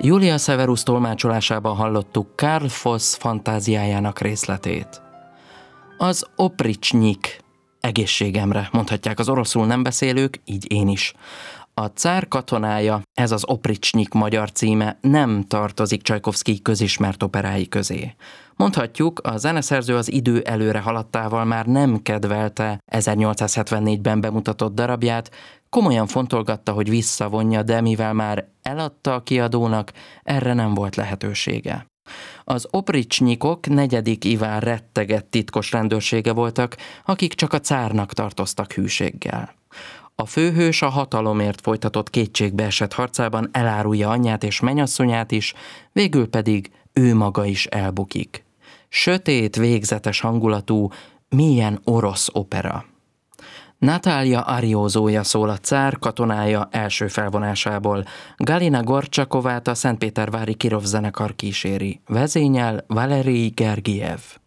Julia Severus tolmácsolásában hallottuk Karl Voss fantáziájának részletét. Az opricsnyik, egészségemre, mondhatják az oroszul nem beszélők, így én is. A cár katonája, ez az opricsnyik magyar címe, nem tartozik Csajkovszkij közismert operái közé. Mondhatjuk, a zeneszerző az idő előre haladtával már nem kedvelte 1874-ben bemutatott darabját, komolyan fontolgatta, hogy visszavonja, de mivel már eladta a kiadónak, erre nem volt lehetősége. Az opricsnyikok 4. Iván rettegett titkos rendőrsége voltak, akik csak a cárnak tartoztak hűséggel. A főhős a hatalomért folytatott kétségbeesett harcában elárulja anyját és mennyasszonyát is, végül pedig ő maga is elbukik. Sötét, végzetes hangulatú, mélyen orosz opera. Natália Ariózója szól a cár katonája első felvonásából. Galina Gorcsakovát a Szentpétervári Kirov zenekar kíséri. Vezényel Valerij Gergijev.